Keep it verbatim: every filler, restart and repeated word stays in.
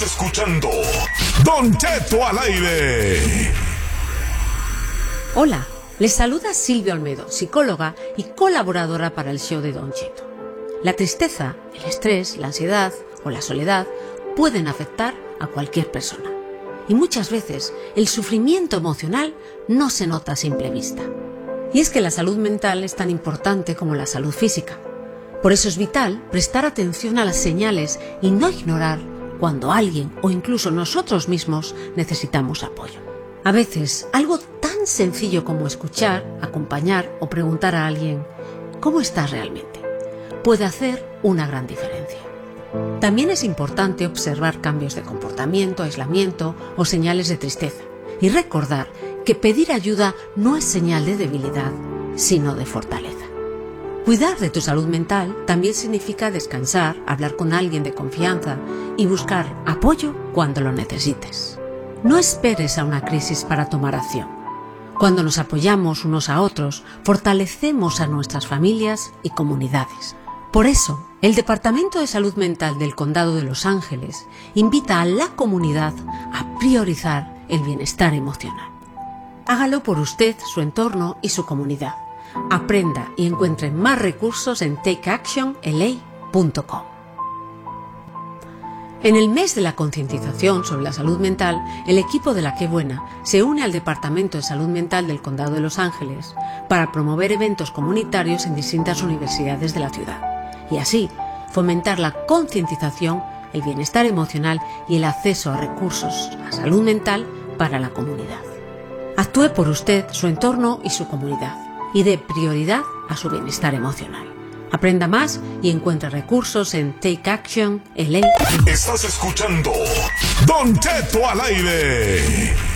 Escuchando Don Cheto al aire. Hola, les saluda Silvia Olmedo, psicóloga y colaboradora para el show de Don Cheto. La tristeza, el estrés, la ansiedad o la soledad pueden afectar a cualquier persona. Y muchas veces el sufrimiento emocional no se nota a simple vista. Y es que la salud mental es tan importante como la salud física. Por eso es vital prestar atención a las señales y no ignorar cuando alguien o incluso nosotros mismos necesitamos apoyo. A veces, algo tan sencillo como escuchar, acompañar o preguntar a alguien ¿cómo estás realmente?, puede hacer una gran diferencia. También es importante observar cambios de comportamiento, aislamiento o señales de tristeza y recordar que pedir ayuda no es señal de debilidad, sino de fortaleza. Cuidar de tu salud mental también significa descansar, hablar con alguien de confianza y buscar apoyo cuando lo necesites. No esperes a una crisis para tomar acción. Cuando nos apoyamos unos a otros, fortalecemos a nuestras familias y comunidades. Por eso, el Departamento de Salud Mental del Condado de Los Ángeles invita a la comunidad a priorizar el bienestar emocional. Hágalo por usted, su entorno y su comunidad. Aprenda y encuentre más recursos en take action l a punto com. En el mes de la concientización sobre la salud mental, el equipo de La Qué Buena se une al Departamento de Salud Mental del Condado de Los Ángeles para promover eventos comunitarios en distintas universidades de la ciudad y así fomentar la concientización, el bienestar emocional y el acceso a recursos a salud mental para la comunidad. Actúe por usted, su entorno y su comunidad y dé prioridad a su bienestar emocional. Aprenda más y encuentre recursos en take action l a. Estás escuchando Don Cheto al aire.